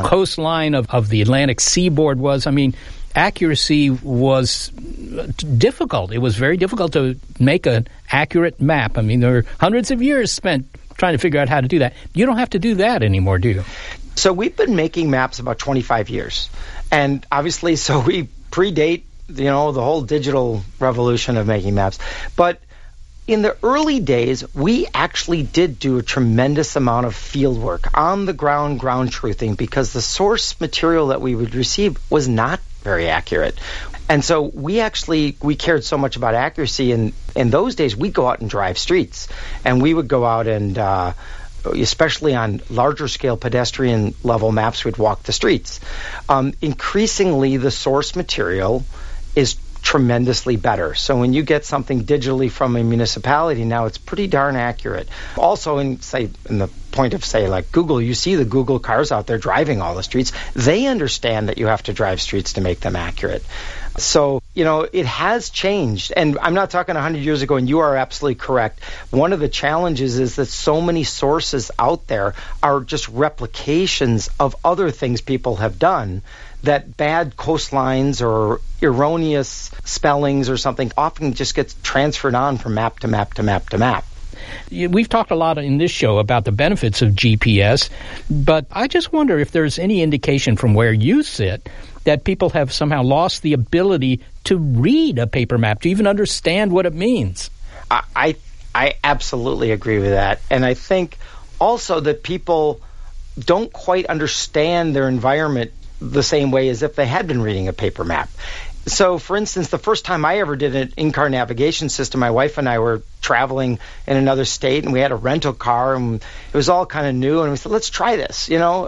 coastline of the Atlantic seaboard was. I mean, accuracy was difficult. It was very difficult to make an accurate map. I mean, there were hundreds of years spent trying to figure out how to do that. You don't have to do that anymore, do you? So we've been making maps about 25 years. And obviously, so we predate, the whole digital revolution of making maps. But in the early days, we actually did do a tremendous amount of field work, on-the-ground ground truthing, because the source material that we would receive was not very accurate. And so we cared so much about accuracy. And in those days, we'd go out and drive streets. And we would go out and, especially on larger scale pedestrian level maps, we'd walk the streets. Increasingly, the source material is tremendously better. So when you get something digitally from a municipality now, it's pretty darn accurate. Also, in the point of, like Google, you see the Google cars out there driving all the streets. They understand that you have to drive streets to make them accurate. So, it has changed. And I'm not talking 100 years ago, and you are absolutely correct. One of the challenges is that so many sources out there are just replications of other things people have done, that bad coastlines or erroneous spellings or something often just gets transferred on from map to map to map to map. We've talked a lot in this show about the benefits of GPS, but I just wonder if there's any indication from where you sit that people have somehow lost the ability to read a paper map, to even understand what it means. I absolutely agree with that. And I think also that people don't quite understand their environment the same way as if they had been reading a paper map. So, for instance, the first time I ever did an in-car navigation system, my wife and I were traveling in another state, and we had a rental car, and it was all kind of new, and we said, let's try this.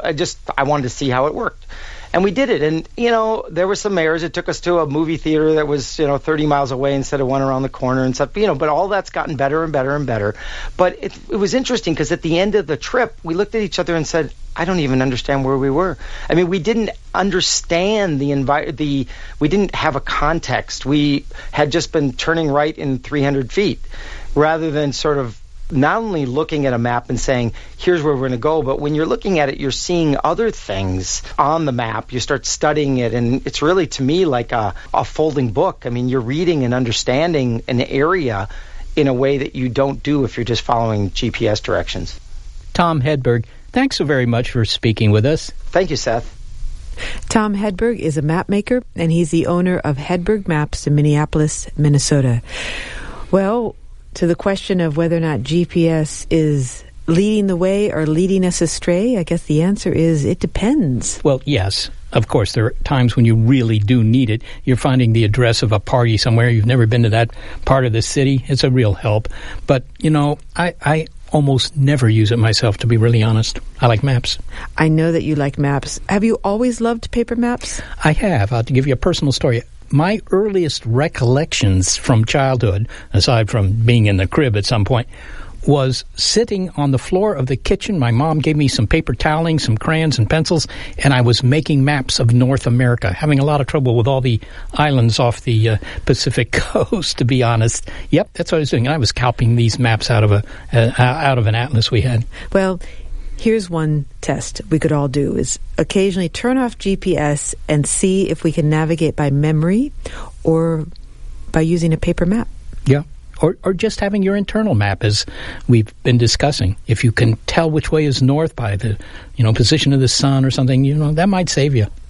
I wanted to see how it worked. And we did it, and, there were some errors. It took us to a movie theater that was, 30 miles away instead of one around the corner and stuff, but all that's gotten better and better and better. But it was interesting because at the end of the trip, we looked at each other and said, I don't even understand where we were. I mean, we didn't understand we didn't have a context. We had just been turning right in 300 feet rather than sort of not only looking at a map and saying, here's where we're going to go, but when you're looking at it, you're seeing other things on the map. You start studying it, and it's really, to me, like a folding book. I mean, you're reading and understanding an area in a way that you don't do if you're just following GPS directions. Tom Hedberg, thanks so very much for speaking with us. Thank you, Seth. Tom Hedberg is a map maker, and he's the owner of Hedberg Maps in Minneapolis, Minnesota. Well, to the question of whether or not GPS is leading the way or leading us astray, I guess the answer is it depends. Well, yes. Of course, there are times when you really do need it. You're finding the address of a party somewhere. You've never been to that part of the city. It's a real help. But, I almost never use it myself, to be really honest. I like maps. I know that you like maps. Have you always loved paper maps? I have. I'll give you a personal story. My earliest recollections from childhood, aside from being in the crib at some point, was sitting on the floor of the kitchen. My mom gave me some paper toweling, some crayons and pencils, and I was making maps of North America, having a lot of trouble with all the islands off the Pacific coast, to be honest. Yep, that's what I was doing. I was scalping these maps out of an atlas we had. Well, here's one test we could all do, is occasionally turn off GPS and see if we can navigate by memory or by using a paper map. Yeah. Or just having your internal map, as we've been discussing. If you can tell which way is north by the, position of the sun or something, that might save you.